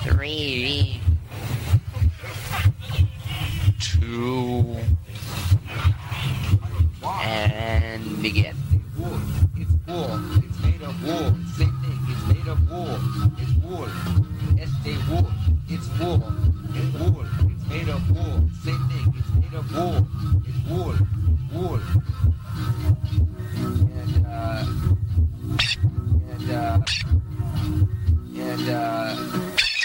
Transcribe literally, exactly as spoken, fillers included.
Three. Two. And begin. Wool. It's wool. It's made of wool. Same thing. It's made of wool. It's wool. Este wool. It's wool.